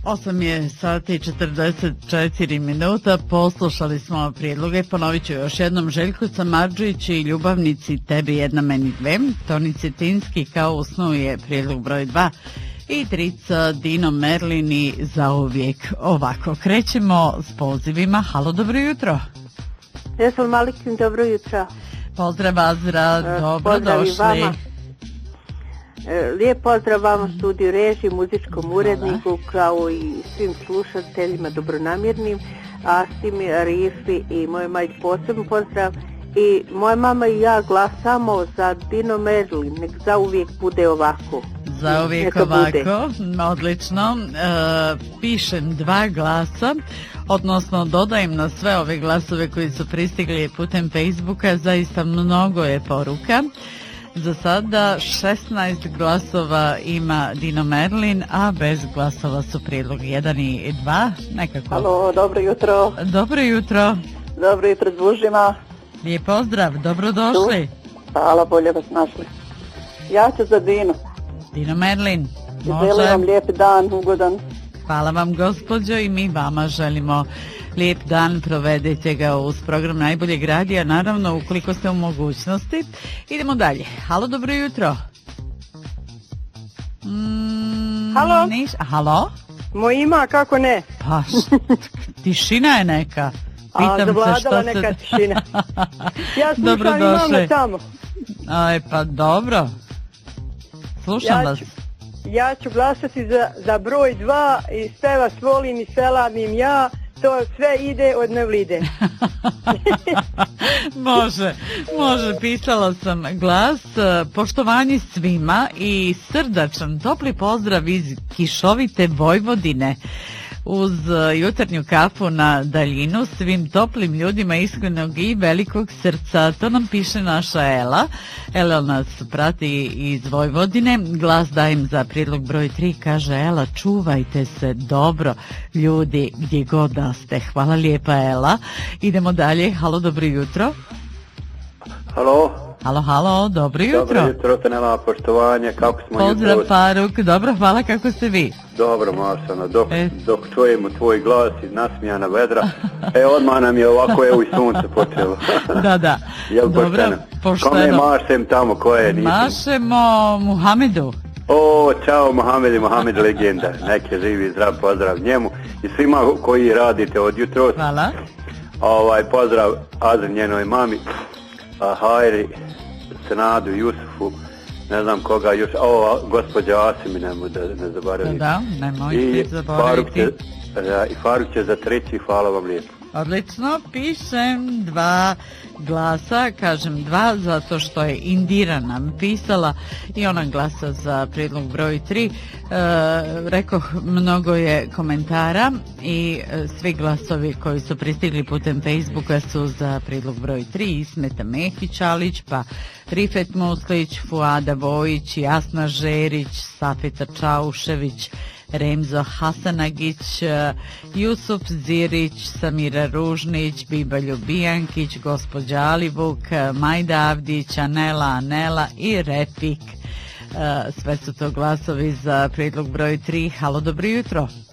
8 je sati i 44 minuta, poslušali smo prijedloge, ponovit ću još jednom: Željko Samardžić i Ljubavnici, tebi jedna, meni dve. Toni Cetinski, Kao u snu je prijedlog broj 2. I trica Dino Merlin i Zauvijek ovako. Krećemo s pozivima. Halo, dobro jutro. Jesam Malikin, dobro jutro. Pozdrav Azra, dobrodošli. Lijep pozdrav vama, studiju režiji, muzičkom uredniku, kao i svim slušateljima dobronamjernim, Asimi, Arifi i moje majke posebno pozdrav. I moja mama i ja glasamo za Dino Merlin, nek zauvijek bude ovako. Zauvijek ovako, odlično. Pišem 2 glasa, odnosno dodajem na sve ove glasove koji su pristigli putem Facebooka, zaista mnogo je poruka. Za sada 16 glasova ima Dino Merlin, a bez glasova su prijedlog 1 i 2. Nekako. Halo, dobro jutro. Dobro jutro. Dobro jutro s Bužima. Lijep pozdrav, dobrodošli. Hvala, bolje vas našli. Ja ću za Dino. Dino Merlin. Može. Želim vam lijep dan, ugodan. Hvala vam, gospođo, i mi vama želimo lijep dan, provedete ga uz program Najboljeg radija, naravno ukoliko ste u mogućnosti. Idemo dalje. Halo, dobro jutro. Halo? Halo? Moj ima, kako ne? Pa, tišina je neka. Pitam se što se... neka tišina. Ja slušam i mama tamo. Aj, pa dobro. Slušam vas. Ja ću glasati za broj 2 i sve vas volim i selanim ja. To sve ide od Nevlide. Može, pisala sam glas. Poštovanje svima i srdačan topli pozdrav iz kišovite Vojvodine. Uz jutarnju kafu na daljinu, svim toplim ljudima iskrenog i velikog srca. To nam piše naša Ela. Ela nas prati iz Vojvodine. Glas dajem za prijedlog broj 3, kaže Ela: čuvajte se dobro, ljudi, gdje god da ste. Hvala lijepa, Ela. Idemo dalje. Halo, dobro jutro. Halo. Halo, dobro jutro. Dobro jutro, Penela, poštovanje, kako smo jutro? Pozdrav, Faruk, dobro, hvala, kako ste vi? Dobro, Masano, dok čujemo tvoj glas iz nasmijana vedra, odmah nam je ovako, evo i sunce počelo. Da. Jel dobro, pošteno. Kome mašem tamo, koje nisam? Mašemo Muhamedu. O, čao Mohamed legenda, neke živi zdrav pozdrav njemu i svima koji radite od jutro. Hvala. Pozdrav Azr njenoj mami, Hajri, Senadu, Jusufu, ne znam koga još, gospođa Asimi, ne zaboravim. Da, nemojte zaboraviti. I Faruk će za 3, hvala vam lijepo. Odlično, pišem 2 glasa, kažem 2 zato što je Indira nam pisala i ona glasa za prijedlog broj 3. Rekoh, mnogo je komentara i svi glasovi koji su pristigli putem Facebooka su za prijedlog broj 3. Ismeta Mehić-Alić, pa Rifet Muslić, Fuada Vojić, Jasna Žerić, Safeta Čaušević, Remzo Hasanagić, Jusuf Zirić, Samira Ružnić, Biba Ljubijankić, gospođa Alivuk, Majda Avdić, Anela i Refik. Sve su to glasovi za prijedlog broj 3. Halo, dobro jutro.